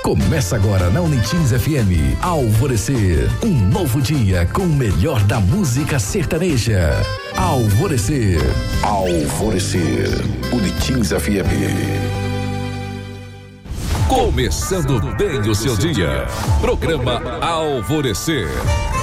Começa agora na Unitins FM, Alvorecer, um novo dia com o melhor da música sertaneja. Alvorecer, Unitins FM. Começando bem o seu dia. Programa Alvorecer.